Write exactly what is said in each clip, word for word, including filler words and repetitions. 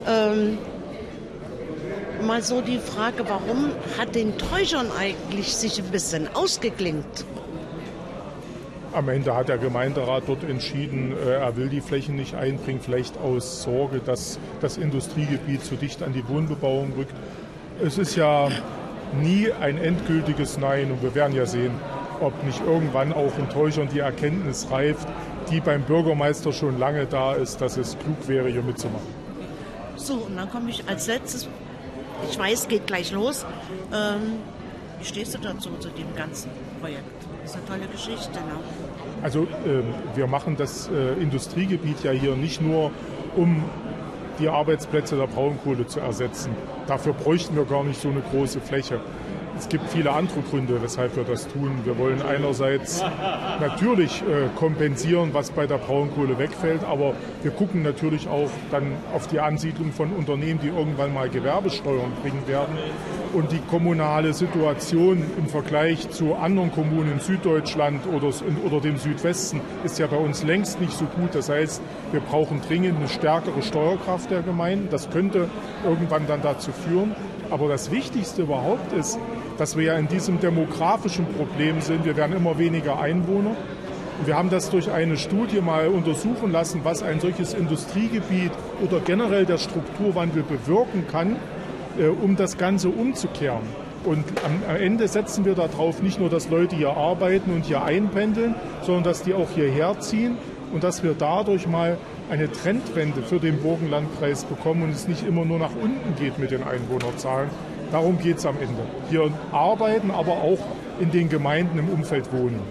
Ähm, mal so die Frage, warum hat den Teuchern eigentlich sich ein bisschen ausgeklinkt? Am Ende hat der Gemeinderat dort entschieden, er will die Flächen nicht einbringen, vielleicht aus Sorge, dass das Industriegebiet zu dicht an die Wohnbebauung rückt. Es ist ja nie ein endgültiges Nein und wir werden ja sehen, ob nicht irgendwann auch in Teuchern die Erkenntnis reift, die beim Bürgermeister schon lange da ist, dass es klug wäre, hier mitzumachen. So, und dann komme ich als letztes, ich weiß, geht gleich los. Ähm, wie stehst du dazu, zu dem ganzen Projekt? Das ist eine tolle Geschichte. Ne? Also äh, wir machen das äh, Industriegebiet ja hier nicht nur, um die Arbeitsplätze der Braunkohle zu ersetzen. Dafür bräuchten wir gar nicht so eine große Fläche. Es gibt viele andere Gründe, weshalb wir das tun. Wir wollen einerseits natürlich äh, kompensieren, was bei der Braunkohle wegfällt, aber wir gucken natürlich auch dann auf die Ansiedlung von Unternehmen, die irgendwann mal Gewerbesteuern bringen werden. Und die kommunale Situation im Vergleich zu anderen Kommunen in Süddeutschland oder, oder dem Südwesten ist ja bei uns längst nicht so gut. Das heißt, wir brauchen dringend eine stärkere Steuerkraft der Gemeinden. Das könnte irgendwann dann dazu führen. Aber das Wichtigste überhaupt ist, dass wir ja in diesem demografischen Problem sind. Wir werden immer weniger Einwohner. Und wir haben das durch eine Studie mal untersuchen lassen, was ein solches Industriegebiet oder generell der Strukturwandel bewirken kann, äh, um das Ganze umzukehren. Und am Ende setzen wir darauf nicht nur, dass Leute hier arbeiten und hier einpendeln, sondern dass die auch hierher ziehen und dass wir dadurch mal eine Trendwende für den Burgenlandkreis bekommen und es nicht immer nur nach unten geht mit den Einwohnerzahlen. Darum geht es am Ende. Hier arbeiten, aber auch in den Gemeinden im Umfeld wohnen.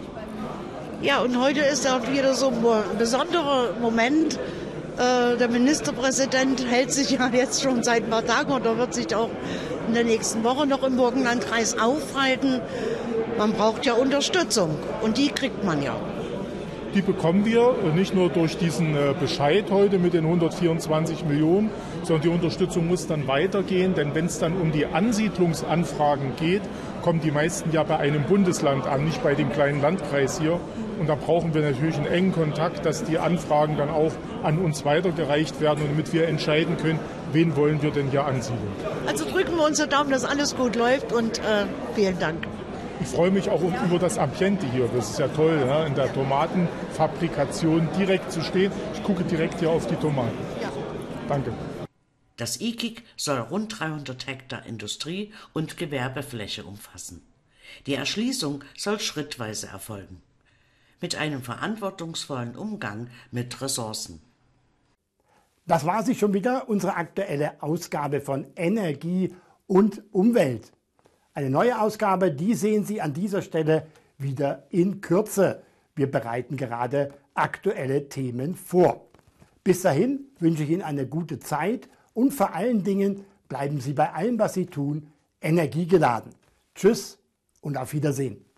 Ja, und heute ist auch wieder so ein besonderer Moment. Äh, der Ministerpräsident hält sich ja jetzt schon seit ein paar Tagen oder wird sich auch in der nächsten Woche noch im Burgenlandkreis aufhalten. Man braucht ja Unterstützung und die kriegt man ja. Die bekommen wir nicht nur durch diesen Bescheid heute mit den hundertvierundzwanzig Millionen, sondern die Unterstützung muss dann weitergehen, denn wenn es dann um die Ansiedlungsanfragen geht, kommen die meisten ja bei einem Bundesland an, nicht bei dem kleinen Landkreis hier. Und da brauchen wir natürlich einen engen Kontakt, dass die Anfragen dann auch an uns weitergereicht werden und damit wir entscheiden können, wen wollen wir denn hier ansiedeln. Also drücken wir uns die Daumen, dass alles gut läuft und äh, vielen Dank. Ich freue mich auch über das Ambiente hier. Das ist ja toll, ja, in der Tomatenfabrikation direkt zu stehen. Ich gucke direkt hier auf die Tomaten. Ja. Danke. Das I K I K soll rund dreihundert Hektar Industrie- und Gewerbefläche umfassen. Die Erschließung soll schrittweise erfolgen. Mit einem verantwortungsvollen Umgang mit Ressourcen. Das war sie schon wieder, unsere aktuelle Ausgabe von Energie und Umwelt. Eine neue Ausgabe, die sehen Sie an dieser Stelle wieder in Kürze. Wir bereiten gerade aktuelle Themen vor. Bis dahin wünsche ich Ihnen eine gute Zeit und vor allen Dingen bleiben Sie bei allem, was Sie tun, energiegeladen. Tschüss und auf Wiedersehen.